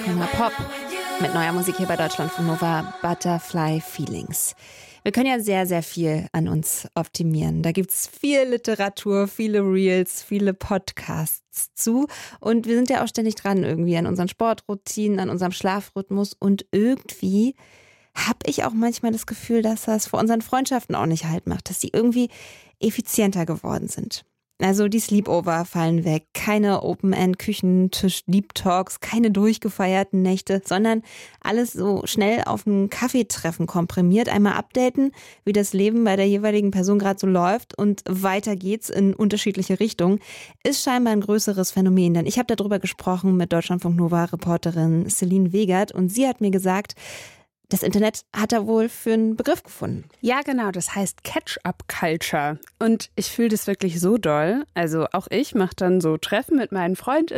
Kölner Pop mit neuer Musik hier bei Deutschlandfunk Nova, Butterfly Feelings. Wir können ja sehr, sehr viel an uns optimieren. Da gibt's viel Literatur, viele Reels, viele Podcasts zu. Und wir sind ja auch ständig dran irgendwie an unseren Sportroutinen, an unserem Schlafrhythmus. Und irgendwie habe ich auch manchmal das Gefühl, dass das vor unseren Freundschaften auch nicht Halt macht, dass die irgendwie effizienter geworden sind. Also die Sleepover fallen weg, keine Open-End-Küchentisch-Deep-Talks, keine durchgefeierten Nächte, sondern alles so schnell auf ein Kaffeetreffen komprimiert, einmal updaten, wie das Leben bei der jeweiligen Person gerade so läuft und weiter geht's in unterschiedliche Richtungen, ist scheinbar ein größeres Phänomen. Denn ich habe darüber gesprochen mit Deutschlandfunk Nova-Reporterin Celine Wegert und sie hat mir gesagt, das Internet hat da wohl für einen Begriff gefunden. Ja, genau, das heißt Catch-up-Culture. Und ich fühle das wirklich so doll. Also auch ich mache dann so Treffen mit meinen FreundInnen